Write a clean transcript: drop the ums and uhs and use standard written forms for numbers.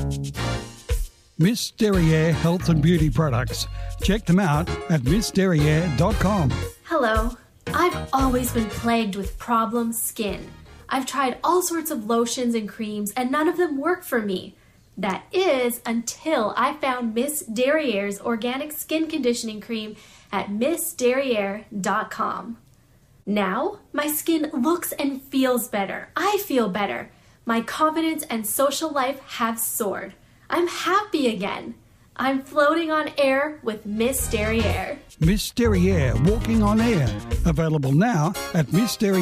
Miss Derriere Health and Beauty Products. Check them out at missderriere.com. Hello. I've always been plagued with problem skin. I've tried all sorts of lotions and creams and none of them work for me. That is until I found Miss Derriere's organic skin conditioning cream at missderriere.com. Now, my skin looks and feels better. I feel better. My confidence and social life have soared. I'm happy again. I'm floating on air with Miss Derriere. Miss Derriere Walking on Air. Available now at Miss Derriere.